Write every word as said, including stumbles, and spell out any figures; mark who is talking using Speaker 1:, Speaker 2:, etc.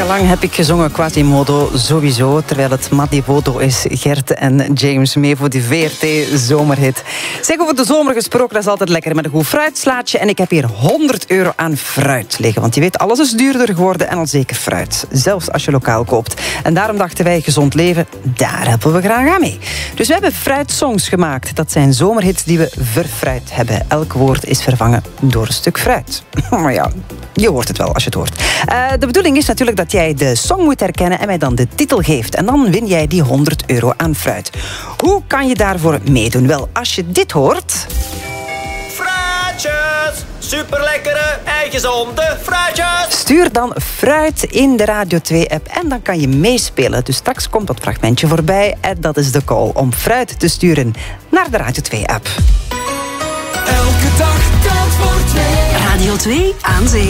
Speaker 1: Dagenlang heb ik gezongen Quasimodo sowieso, terwijl het Madivodo is. Gert en James mee voor die V R T-zomerhit. Zeg, over de zomer gesproken, dat is altijd lekker met een goed fruitslaatje. En ik heb hier honderd euro aan fruit liggen. Want je weet, alles is duurder geworden en al zeker fruit. Zelfs als je lokaal koopt. En daarom dachten wij, gezond leven, daar helpen we graag aan mee. Dus we hebben fruitsongs gemaakt. Dat zijn zomerhits die we verfruit hebben. Elk woord is vervangen door een stuk fruit. Maar ja, je hoort het wel als je het hoort. Uh, de bedoeling is natuurlijk dat jij de song moet herkennen en mij dan de titel geeft. En dan win jij die honderd euro aan fruit. Hoe kan je daarvoor meedoen? Wel, als je dit hoort...
Speaker 2: Fruitjes! Superlekkere en gezonde fruitjes!
Speaker 1: Stuur dan fruit in de Radio twee-app en dan kan je meespelen. Dus straks komt dat fragmentje voorbij en dat is de call om fruit te sturen naar de Radio twee-app.
Speaker 3: Elke dag telt voor twee.
Speaker 4: Radio twee aan zee.